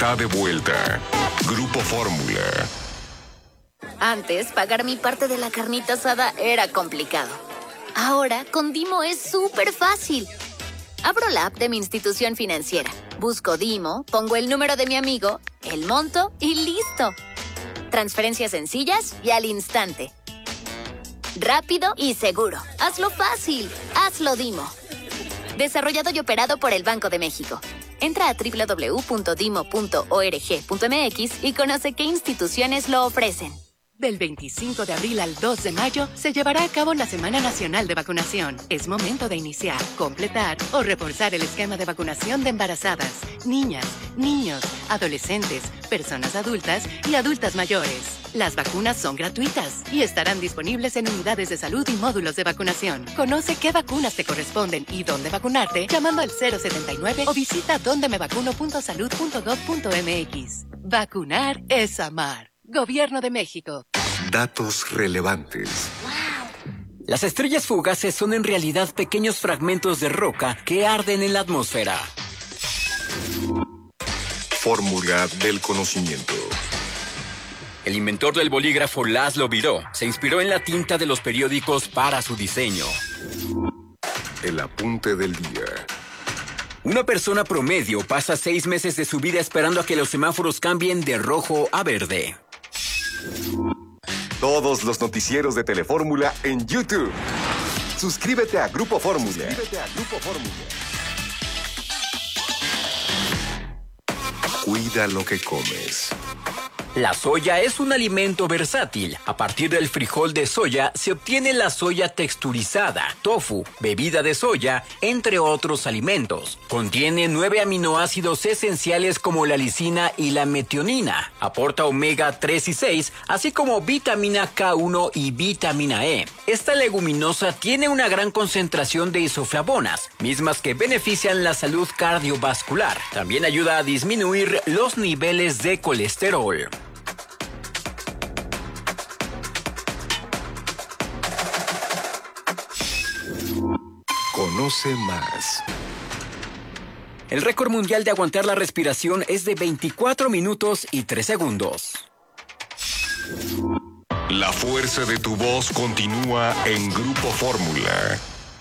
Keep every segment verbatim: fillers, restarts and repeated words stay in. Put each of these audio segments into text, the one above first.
está de vuelta. Grupo Fórmula. Antes, pagar mi parte de la carnita asada era complicado. Ahora, con Dimo es súper fácil. Abro la app de mi institución financiera, busco Dimo, pongo el número de mi amigo, el monto y ¡listo! Transferencias sencillas y al instante. Rápido y seguro. Hazlo fácil. Hazlo Dimo. Desarrollado y operado por el Banco de México. Entra a doble u doble u doble u punto dimo punto org punto m x y conoce qué instituciones lo ofrecen. Del veinticinco de abril al dos de mayo se llevará a cabo la Semana Nacional de Vacunación. Es momento de iniciar, completar o reforzar el esquema de vacunación de embarazadas, niñas, niños, adolescentes, personas adultas y adultas mayores. Las vacunas son gratuitas y estarán disponibles en unidades de salud y módulos de vacunación. Conoce qué vacunas te corresponden y dónde vacunarte llamando al cero setenta y nueve o visita donde me vacuno punto salud punto gov punto m x. Vacunar es amar. Gobierno de México. Datos relevantes. Las estrellas fugaces son en realidad pequeños fragmentos de roca que arden en la atmósfera. Fórmula del conocimiento. El inventor del bolígrafo Laszlo Biró se inspiró en la tinta de los periódicos para su diseño. El apunte del día. Una persona promedio pasa seis meses de su vida esperando a que los semáforos cambien de rojo a verde. Todos los noticieros de Telefórmula en YouTube. Suscríbete a Grupo Fórmula. Suscríbete a Grupo Fórmula. Cuida lo que comes. La soya es un alimento versátil. A partir del frijol de soya se obtiene la soya texturizada, tofu, bebida de soya, entre otros alimentos. Contiene nueve aminoácidos esenciales como la lisina y la metionina. Aporta omega tres y seis, así como vitamina K uno y vitamina E. Esta leguminosa tiene una gran concentración de isoflavonas, mismas que benefician la salud cardiovascular. También ayuda a disminuir los niveles de colesterol. Conoce más. El récord mundial de aguantar la respiración es de veinticuatro minutos y tres segundos. La fuerza de tu voz continúa en Grupo Fórmula.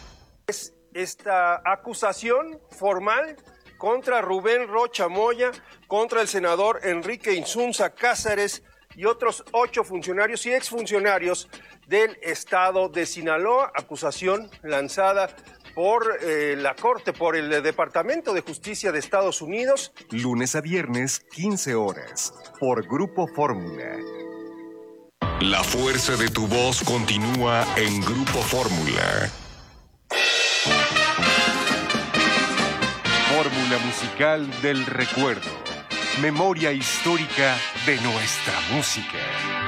Esta acusación formal contra Rubén Rocha Moya, contra el senador Enrique Insunza Cáceres y otros ocho funcionarios y exfuncionarios del estado de Sinaloa, acusación lanzada por eh, la Corte, por el Departamento de Justicia de Estados Unidos. Lunes a viernes, quince horas, por Grupo Fórmula. La fuerza de tu voz continúa en Grupo Fórmula. Fórmula musical del recuerdo. Memoria histórica de nuestra música.